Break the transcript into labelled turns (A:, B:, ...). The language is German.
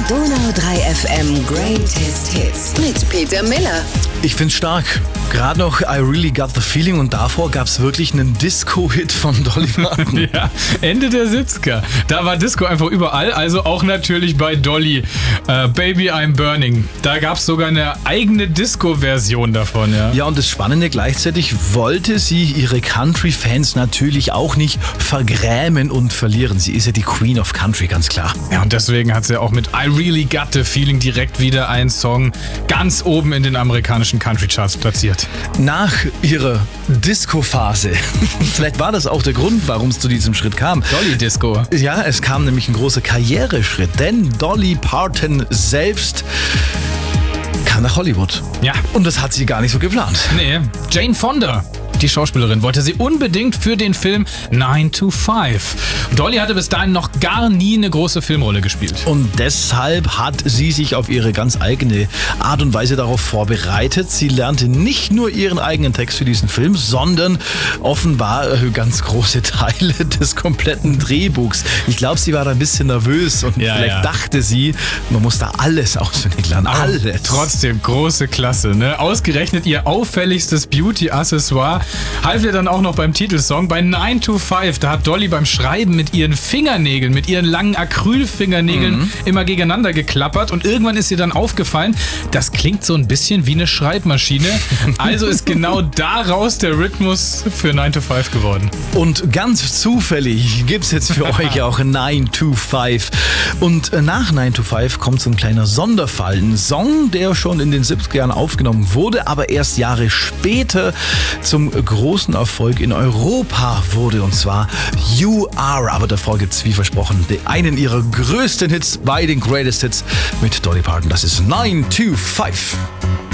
A: Donau 3 FM Greatest Hits mit Peter Miller.
B: Ich find's stark. Gerade noch I Really Got the Feeling und davor gab's wirklich einen Disco-Hit von Dolly Parton.
C: Ja, Ende der 70er. Da war Disco einfach überall, also auch natürlich bei Dolly. Baby I'm Burning. Da gab's sogar eine eigene Disco-Version davon.
B: Ja, und das Spannende, gleichzeitig wollte sie ihre Country-Fans natürlich auch nicht vergrämen und verlieren. Sie ist ja die Queen of Country, ganz klar.
C: Ja, und deswegen hat sie auch mit I Really Got the Feeling direkt wieder einen Song ganz oben in den amerikanischen Country-Charts platziert.
B: Nach ihrer Disco-Phase, vielleicht war das auch der Grund, warum es zu diesem Schritt kam.
C: Dolly Disco.
B: Ja, es kam nämlich ein großer Karriereschritt, denn Dolly Parton selbst kam nach Hollywood.
C: Ja.
B: Und das hat sie gar nicht so geplant.
C: Nee, Jane Fonda, die Schauspielerin, wollte sie unbedingt für den Film 9 to 5. Dolly hatte bis dahin noch gar nie eine große Filmrolle gespielt.
B: Und deshalb hat sie sich auf ihre ganz eigene Art und Weise darauf vorbereitet. Sie lernte nicht nur ihren eigenen Text für diesen Film, sondern offenbar ganz große Teile des kompletten Drehbuchs. Ich glaube, sie war da ein bisschen nervös und vielleicht dachte sie, man muss da alles auswendig lernen. Alles.
C: Trotzdem große Klasse, ne? Ausgerechnet ihr auffälligstes Beauty-Accessoire half ihr dann auch noch beim Titelsong. Bei 9 to 5, da hat Dolly beim Schreiben mit ihren Fingernägeln, mit ihren langen Acrylfingernägeln immer gegeneinander geklappert und irgendwann ist ihr dann aufgefallen, das klingt so ein bisschen wie eine Schreibmaschine. Also ist genau daraus der Rhythmus für 9 to 5 geworden.
B: Und ganz zufällig gibt's jetzt für euch auch 9 to 5. Und nach 9 to 5 kommt so ein kleiner Sonderfall. Ein Song, der schon in den 70er Jahren aufgenommen wurde, aber erst Jahre später zum großen Erfolg in Europa wurde, und zwar You Are. Aber davor gibt's, wie versprochen, einen ihrer größten Hits bei den Greatest Hits mit Dolly Parton. Das ist 9 to 5.